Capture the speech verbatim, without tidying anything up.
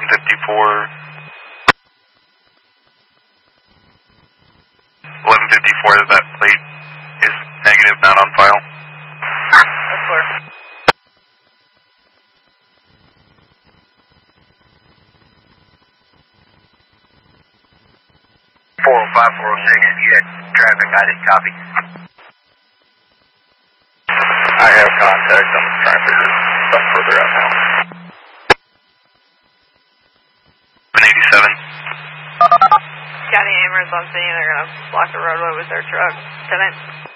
eleven fifty-four. eleven fifty-four, that plate is negative, not on file. That's clear. four oh five, four oh six, you had traffic, I didn't copy. I have contact, I'm trying to figure something further out now. one eighty-seven. County Amherst on scene, they're going to block the roadway with their truck. ten eight.